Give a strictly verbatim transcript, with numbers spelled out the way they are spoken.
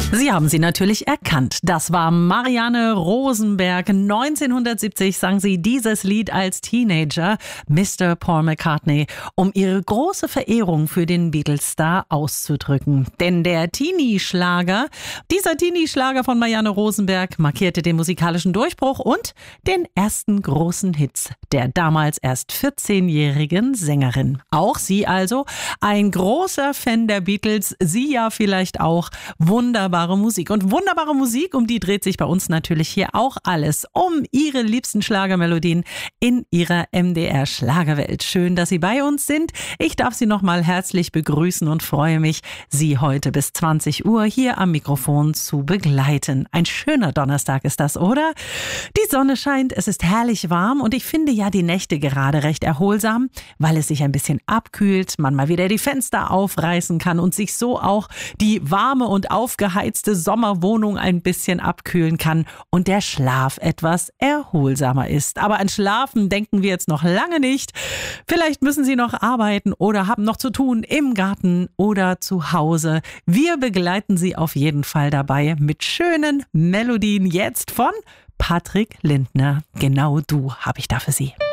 Sie haben sie natürlich erkannt. Das war Marianne Rosenberg. neunzehnhundertsiebzig sang sie dieses Lied als Teenager, Mister Paul McCartney, um ihre große Verehrung für den Beatles-Star auszudrücken. Denn der Teenie-Schlager, dieser Teenie-Schlager von Marianne Rosenberg markierte den musikalischen Durchbruch und den ersten großen Hits der damals erst vierzehnjährigen Sängerin. Auch sie also, ein großer Fan der Beatles, sie ja vielleicht auch. Wunderbare Musik. Und wunderbare Musik, um die dreht sich bei uns natürlich hier auch alles. Um ihre liebsten Schlagermelodien in ihrer M D R-Schlagerwelt. Schön, dass Sie bei uns sind. Ich darf Sie nochmal herzlich begrüßen und freue mich, Sie heute bis zwanzig Uhr hier am Mikrofon zu begleiten. Ein schöner Donnerstag ist das, oder? Die Sonne scheint, es ist herrlich warm und ich finde ja die Nächte gerade recht erholsam, weil es sich ein bisschen abkühlt, man mal wieder die Fenster aufreißen kann und sich so auch die warme und aufgeheizte Sommerwohnung ein bisschen abkühlen kann und der Schlaf etwas erholsamer ist. Aber an Schlafen denken wir jetzt noch lange nicht. Vielleicht müssen Sie noch arbeiten oder haben noch zu tun im Garten oder zu Hause. Wir begleiten Sie auf jeden Fall dabei mit schönen Melodien jetzt von Patrick Lindner. Genau du habe ich da für Sie.